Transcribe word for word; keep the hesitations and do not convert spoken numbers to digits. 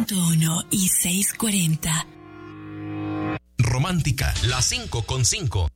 punto uno y seiscientos cuarenta. Romántica, las cinco con cinco.